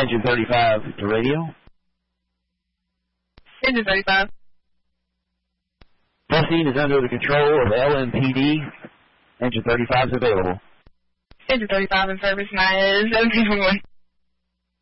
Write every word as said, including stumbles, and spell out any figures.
Engine thirty-five to radio. Engine thirty-five. This scene is under the control of L M P D. Engine thirty-five is available. Engine thirty-five in service, nine seventeen one.